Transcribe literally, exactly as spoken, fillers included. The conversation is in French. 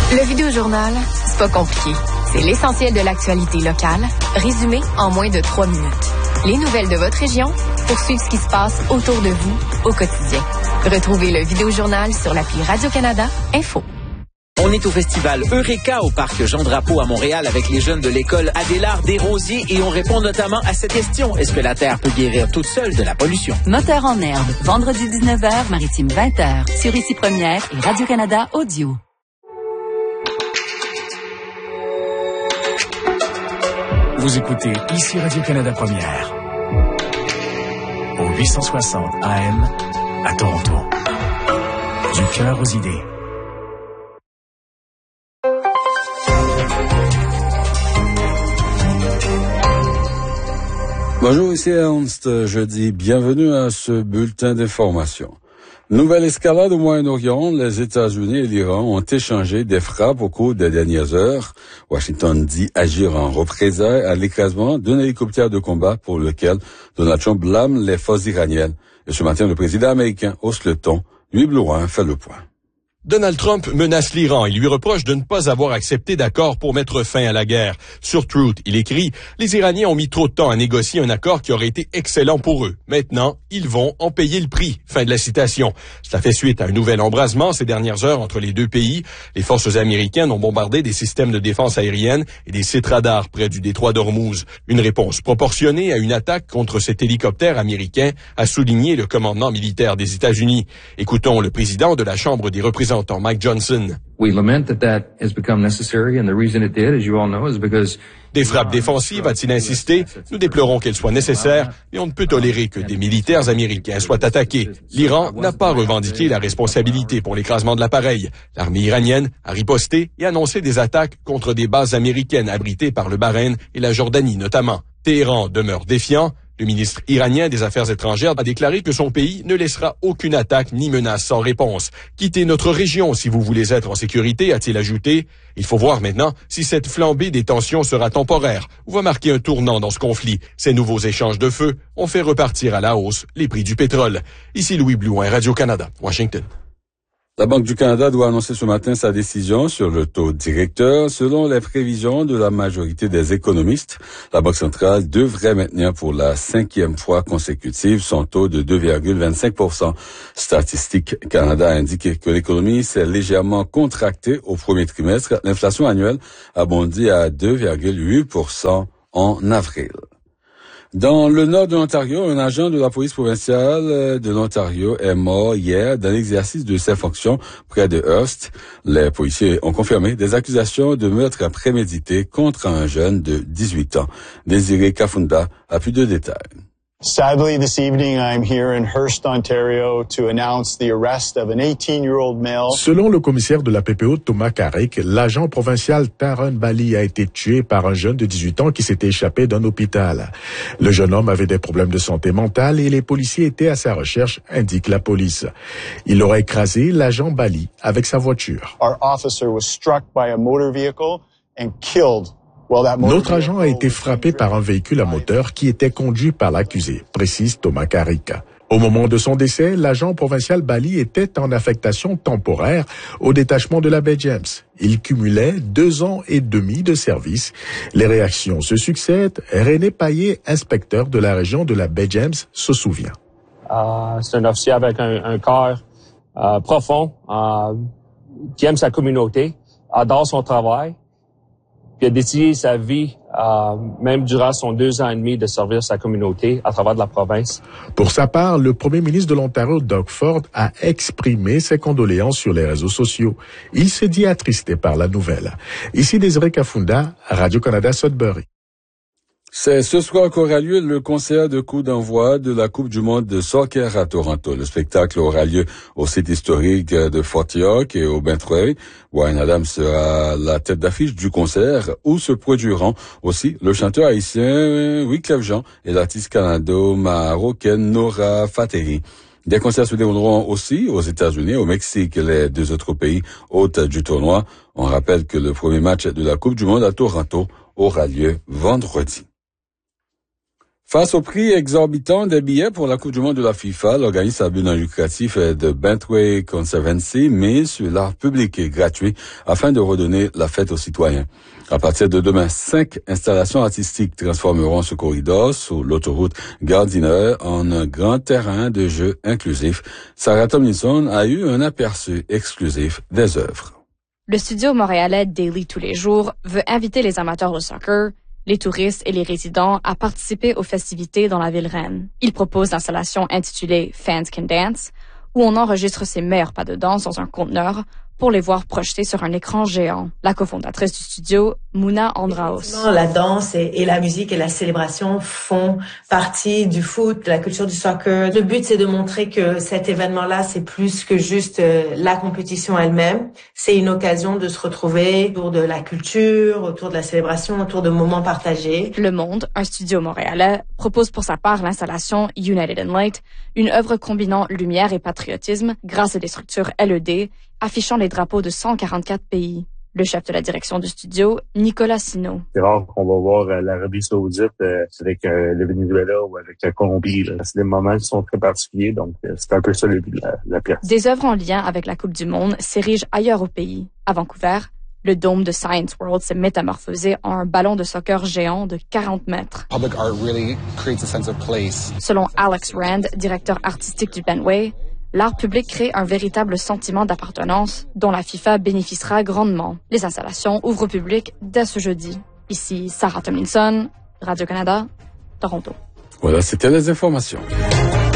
Le Vidéojournal, c'est pas compliqué. C'est l'essentiel de l'actualité locale, résumé en moins de trois minutes. Les nouvelles de votre région pour suivre ce qui se passe autour de vous au quotidien. Retrouvez le Vidéojournal sur l'appli Radio-Canada Info. On est au festival Eureka au parc Jean-Drapeau à Montréal avec les jeunes de l'école Adélard Desrosiers et on répond notamment à cette question. Est-ce que la Terre peut guérir toute seule de la pollution? Moteur en herbe, vendredi dix-neuf heures, Maritime vingt heures, sur Ici Première et Radio-Canada Audio. Vous écoutez Ici Radio-Canada Première, au huit cent soixante A M à Toronto. Du cœur aux idées. Bonjour, ici Ernst. Je dis bienvenue à ce bulletin d'information. Nouvelle escalade au Moyen-Orient, les États-Unis et l'Iran ont échangé des frappes au cours des dernières heures. Washington dit agir en représailles à l'écrasement d'un hélicoptère de combat pour lequel Donald Trump blâme les forces iraniennes. Et ce matin, le président américain hausse le ton. Louis Blouin fait le point. Donald Trump menace l'Iran. Il lui reproche de ne pas avoir accepté d'accord pour mettre fin à la guerre. Sur Truth, il écrit « Les Iraniens ont mis trop de temps à négocier un accord qui aurait été excellent pour eux. Maintenant, ils vont en payer le prix. » Fin de la citation. Cela fait suite à un nouvel embrasement ces dernières heures entre les deux pays. Les forces américaines ont bombardé des systèmes de défense aérienne et des sites radars près du détroit d'Ormuz. Une réponse proportionnée à une attaque contre cet hélicoptère américain, a souligné le commandement militaire des États-Unis. Écoutons le président de la Chambre des représentants, Mike Johnson. We lament that that has become necessary, and the reason it did, as you all know, is because des frappes défensives, a-t-il insisté? Nous déplorons qu'elles soient nécessaires, mais on ne peut tolérer que des militaires américains soient attaqués. L'Iran n'a pas revendiqué la responsabilité pour l'écrasement de l'appareil. L'armée iranienne a riposté et annoncé des attaques contre des bases américaines abritées par le Bahreïn et la Jordanie notamment. Téhéran demeure défiant. Le ministre iranien des Affaires étrangères a déclaré que son pays ne laissera aucune attaque ni menace sans réponse. Quittez notre région si vous voulez être en sécurité, a-t-il ajouté. Il faut voir maintenant si cette flambée des tensions sera temporaire ou va marquer un tournant dans ce conflit. Ces nouveaux échanges de feu ont fait repartir à la hausse les prix du pétrole. Ici Louis Blouin, Radio-Canada, Washington. La Banque du Canada doit annoncer ce matin sa décision sur le taux directeur. Selon les prévisions de la majorité des économistes, la Banque centrale devrait maintenir pour la cinquième fois consécutive son taux de deux virgule vingt-cinq pour cent. Statistique Canada a indiqué que l'économie s'est légèrement contractée au premier trimestre. L'inflation annuelle a bondi à deux virgule huit pour cent en avril. Dans le nord de l'Ontario, un agent de la police provinciale de l'Ontario est mort hier dans l'exercice de ses fonctions près de Hearst. Les policiers ont confirmé des accusations de meurtre prémédité contre un jeune de dix-huit ans. Désiré Kafunda a plus de détails. Sadly, this evening, I'm here in Hearst, Ontario, to announce the arrest of an eighteen-year-old male. Selon le commissaire de la P P O, Thomas Carrick, l'agent provincial Taron Bali a été tué par un jeune de dix-huit ans qui s'était échappé d'un hôpital. Le jeune homme avait des problèmes de santé mentale et les policiers étaient à sa recherche, indique la police. Il aurait écrasé l'agent Bali avec sa voiture. Our officer was struck by a motor vehicle and killed. Notre agent a été frappé par un véhicule à moteur qui était conduit par l'accusé, précise Thomas Carrick. Au moment de son décès, l'agent provincial Bali était en affectation temporaire au détachement de la baie James. Il cumulait deux ans et demi de service. Les réactions se succèdent. René Paillet, inspecteur de la région de la baie James, se souvient. Euh, c'est un officier avec un, un cœur euh, profond, euh, qui aime sa communauté, adore son travail. Puis a dédié sa vie, euh, même durant son deux ans et demi de servir sa communauté à travers de la province. Pour sa part, le premier ministre de l'Ontario, Doug Ford, a exprimé ses condoléances sur les réseaux sociaux. Il se dit attristé par la nouvelle. Ici Désiré Kafunda, Radio-Canada Sudbury. C'est ce soir qu'aura lieu le concert de coup d'envoi de la Coupe du monde de soccer à Toronto. Le spectacle aura lieu au site historique de Fort York et au Bentway. Wayne Adams sera la tête d'affiche du concert où se produiront aussi le chanteur haïtien Wyclef Jean et l'artiste canado-marocaine Nora Fateri. Des concerts se dérouleront aussi aux États-Unis, au Mexique et les deux autres pays hôtes du tournoi. On rappelle que le premier match de la Coupe du monde à Toronto aura lieu vendredi. Face au prix exorbitant des billets pour la Coupe du monde de la FIFA, l'organisme à but non lucratif de Bentway Conservancy mise sur l'art public et gratuit afin de redonner la fête aux citoyens. À partir de demain, cinq installations artistiques transformeront ce corridor sur l'autoroute Gardiner en un grand terrain de jeu inclusif. Sarah Tomlinson a eu un aperçu exclusif des œuvres. Le studio montréalais Daily Tous les jours veut inviter les amateurs de soccer, les touristes et les résidents à participer aux festivités dans la ville reine. Il propose l'installation intitulée Fans Can Dance, où on enregistre ses meilleurs pas de danse dans un conteneur pour les voir projetés sur un écran géant. La cofondatrice du studio, Mouna Andraos. La danse et, et la musique et la célébration font partie du foot, de la culture du soccer. Le but, c'est de montrer que cet événement-là, c'est plus que juste euh, la compétition elle-même. C'est une occasion de se retrouver autour de la culture, autour de la célébration, autour de moments partagés. Le Monde, un studio montréalais, propose pour sa part l'installation United in Light, une œuvre combinant lumière et patriotisme grâce à des structures L E D affichant les drapeaux de cent quarante-quatre pays. Le chef de la direction du studio, Nicolas Sino. C'est rare qu'on va voir euh, l'Arabie Saoudite euh, avec euh, le Venezuela ou avec la Colombie. Là. C'est des moments qui sont très particuliers, donc euh, c'est un peu ça le but de la, la pièce. Des œuvres en lien avec la Coupe du monde s'érigent ailleurs au pays. À Vancouver, le dôme de Science World s'est métamorphosé en un ballon de soccer géant de quarante mètres. Public art really creates a sense of place. Selon Alex Rand, directeur artistique du Bentway, l'art public crée un véritable sentiment d'appartenance dont la FIFA bénéficiera grandement. Les installations ouvrent au public dès ce jeudi. Ici Sarah Tomlinson, Radio-Canada, Toronto. Voilà, c'était les informations.